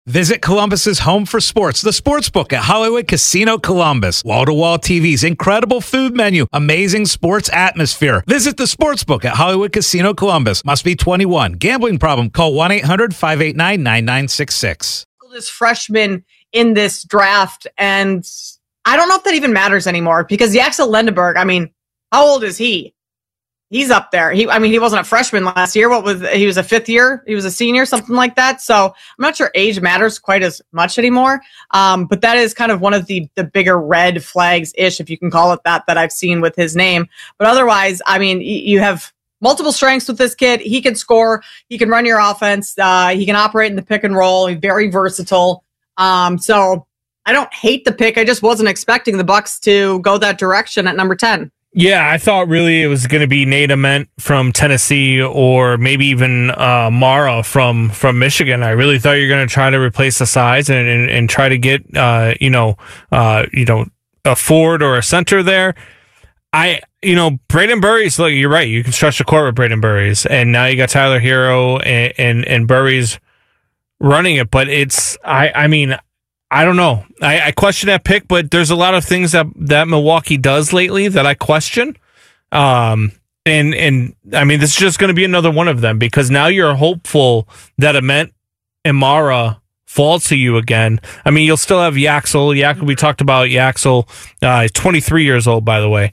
Visit Columbus's home for sports, the Sportsbook at Hollywood Casino Columbus. Wall-to-wall TVs, incredible food menu, amazing sports atmosphere. Visit the Sportsbook at Hollywood Casino Columbus. Must be 21. Gambling problem? Call 1-800-589-9966. This freshman in this draft, and I don't know if that even matters anymore because Yaxel Lendeborg, I mean, how old is he? He's up there. He wasn't a freshman last year. He was a fifth year. He was a senior, something like that. So I'm not sure age matters quite as much anymore. But that is kind of one of the bigger red flags-ish, if you can call it that I've seen with his name. But otherwise, I mean, you have multiple strengths with this kid. He can score. He can run your offense. He can operate in the pick and roll. He's very versatile. So I don't hate the pick. I just wasn't expecting the Bucks to go that direction at number 10. Yeah, I thought really it was going to be Nate Ament from Tennessee or maybe even Mara from Michigan. I really thought you were going to try to replace the size and try to get a forward or a center there. Braden Burries, look, you're right. You can stretch the court with Braden Burries, and now you got Tyler Hero and Burries running it. But I don't know. I question that pick, but there's a lot of things that Milwaukee does lately that I question. And I mean, this is just going to be another one of them because now you're hopeful that Ament and Mara fall to you again. I mean, you'll still have Yaxel. We talked about Yaxel. He's 23 years old, by the way.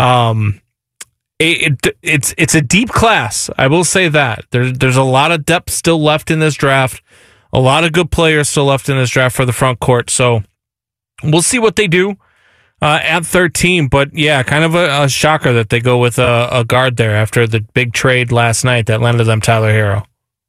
It's a deep class. I will say that there's a lot of depth still left in this draft. A lot of good players still left in this draft for the front court, so we'll see what they do at 13. But yeah, kind of a shocker that they go with a guard there after the big trade last night that landed them Tyler Hero.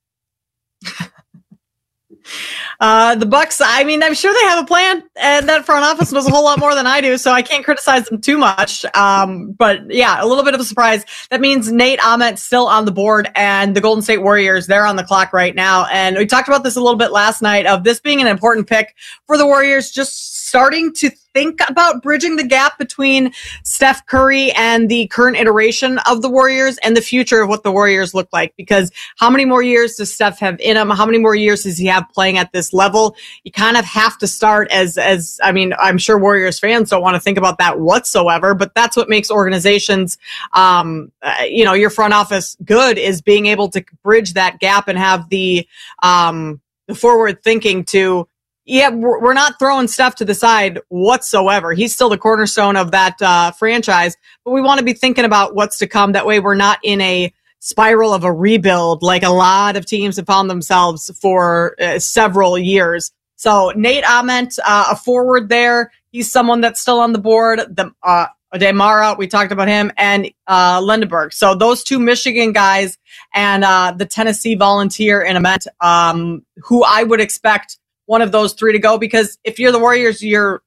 The Bucks, I mean, I'm sure they have a plan, and that front office knows a whole lot more than I do, so I can't criticize them too much. But yeah, a little bit of a surprise. That means Nate Ament still on the board, and the Golden State Warriors, they're on the clock right now. And we talked about this a little bit last night of this being an important pick for the Warriors, just starting to think about bridging the gap between Steph Curry and the current iteration of the Warriors and the future of what the Warriors look like. Because how many more years does Steph have in him? How many more years does he have playing at this level? You kind of have to start as I mean, I'm sure Warriors fans don't want to think about that whatsoever, but that's what makes organizations, your front office good, is being able to bridge that gap and have the forward thinking to, yeah, we're not throwing Steph to the side whatsoever. He's still the cornerstone of that franchise, but we want to be thinking about what's to come. That way we're not in a spiral of a rebuild like a lot of teams have found themselves for several years. So Nate Ament, a forward there. He's someone that's still on the board. Demara, we talked about him, and Lendeborg. So those two Michigan guys and the Tennessee Volunteer in Ament, who I would expect one of those three to go, because if you're the Warriors, you're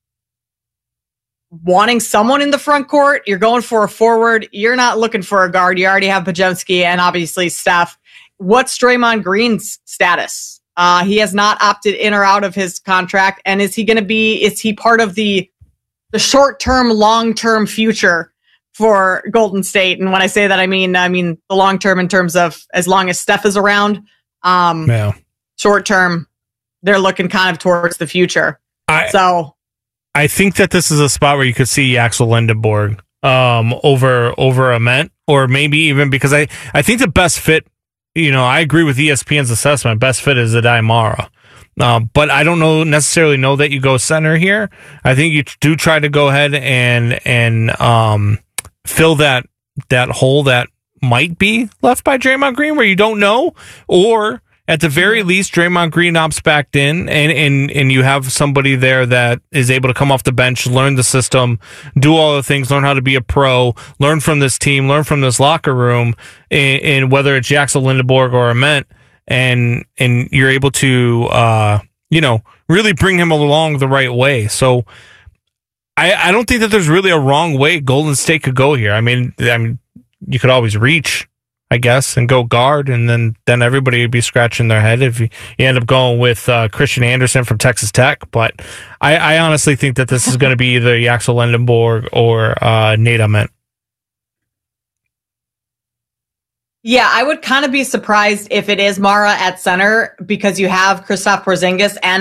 wanting someone in the front court, you're going for a forward, you're not looking for a guard. You already have Podziemski and obviously Steph. What's Draymond Green's status? He has not opted in or out of his contract. And is he part of the short-term, long-term future for Golden State? And when I say that, I mean the long-term in terms of as long as Steph is around. Short-term, they're looking kind of towards the future. I think that this is a spot where you could see Yaxel Lendeborg over Ament, or maybe even because I think the best fit, I agree with ESPN's assessment. Best fit is Aday Mara. But I don't necessarily know that you go center here. I think you do try to go ahead and fill that hole that might be left by Draymond Green, where you don't know, or at the very least, Draymond Green opts back in, and you have somebody there that is able to come off the bench, learn the system, do all the things, learn how to be a pro, learn from this team, learn from this locker room, and whether it's Yaxel Lendeborg or Ament, and you're able to, really bring him along the right way. So I don't think that there's really a wrong way Golden State could go here. I mean, you could always reach, I guess, and go guard, and then everybody would be scratching their head if you end up going with Christian Anderson from Texas Tech. But I honestly think that this is going to be either Yaxel Lendeborg or Nate Ament. Yeah, I would kind of be surprised if it is Mara at center, because you have Kristaps Porzingis and